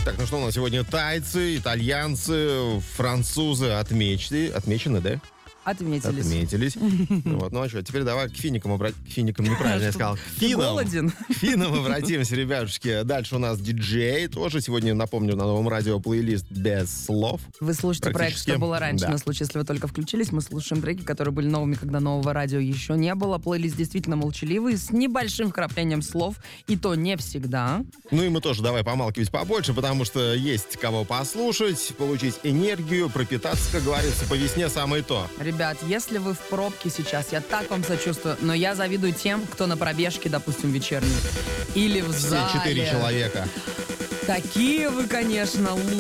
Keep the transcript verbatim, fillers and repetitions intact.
Так, ну что у нас сегодня? Тайцы, итальянцы, французы отмечены, отмечены, да? Отметились. Отметились. Вот, ну а что, теперь давай к финикам обратимся. К финикам неправильно я сказал. К Ты финам. голоден? К финам обратимся, ребятушки. Дальше у нас диджей. Тоже сегодня, напомню, на новом радио плейлист без слов. Вы слушаете проект «Что было раньше», да. на случай, если вы только включились. Мы слушаем треки, которые были новыми, когда нового радио еще не было. Плейлист действительно молчаливый, с небольшим вкраплением слов, и то не всегда. Ну и мы тоже давай помалкивать побольше, потому что есть кого послушать, получить энергию, пропитаться, как говорится, по весне самое то. Ребят, если вы в пробке сейчас, я так вам сочувствую, но я завидую тем, кто на пробежке, допустим, вечерней, или в Все зале. четыре человека. Такие вы, конечно,